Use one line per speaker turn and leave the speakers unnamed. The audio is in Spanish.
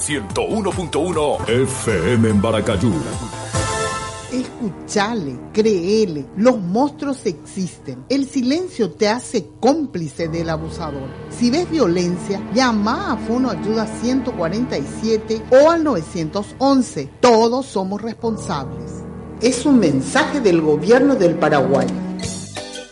101.1 FM en Baracayú.
Escuchale, créele, los monstruos existen. El silencio te hace cómplice del abusador. Si ves violencia, llama a Fono Ayuda 147 o al 911. Todos somos responsables. Es un mensaje del Gobierno del Paraguay.